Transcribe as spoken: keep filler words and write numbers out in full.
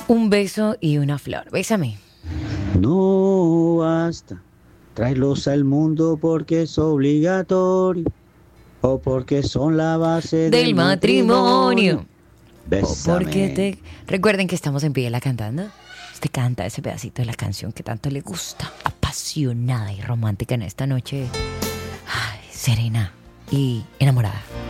Un beso y una flor. Bésame. No basta traerlos al mundo porque es obligatorio o porque son la base Del del matrimonio. matrimonio. O Bésame. porque te... Recuerden que estamos en Pídela cantando. Usted canta ese pedacito de la canción que tanto le gusta. Apasionada y romántica en esta noche. Ay, serena y enamorada.